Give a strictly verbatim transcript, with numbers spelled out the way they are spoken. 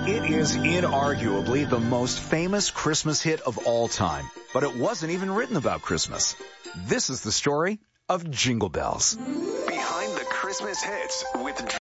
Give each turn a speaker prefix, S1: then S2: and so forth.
S1: It is inarguably the most famous Christmas hit of all time, but it wasn't even written about Christmas. This is the story of Jingle Bells.
S2: Behind the Christmas hits with